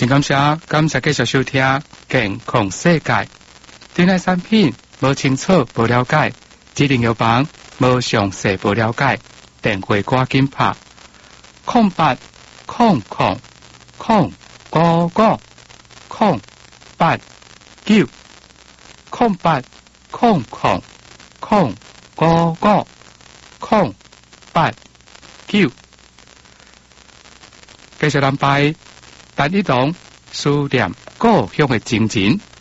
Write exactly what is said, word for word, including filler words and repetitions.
真感谢，感谢继续收听健康世界。对咱产品无清楚、无了解，指定药房无详细、无了解，电话赶紧拍空八空空空五五空八九空八空空空五五空八九。继续安排，但一同思念故乡的情人。